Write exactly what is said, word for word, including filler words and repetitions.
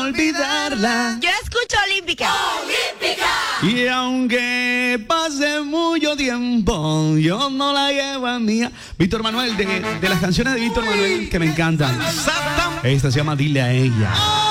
olvidarla. Yo escucho Olímpica. Olímpica. Y aunque pase mucho tiempo, yo no la llevo a mía. Víctor Manuel, de, de las canciones de Víctor Manuel que me encantan. Esta se llama Dile a ella.